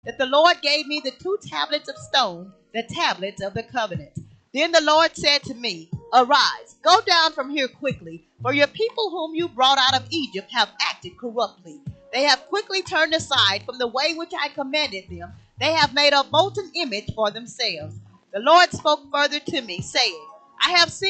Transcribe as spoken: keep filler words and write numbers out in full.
that the Lord gave me the two tablets of stone, the tablets of the covenant. Then the Lord said to me, Arise, go down from here quickly, for your people whom you brought out of Egypt have acted corruptly. They have quickly turned aside from the way which I commanded them. They have made a molten image for themselves. The Lord spoke further to me, saying, I have seen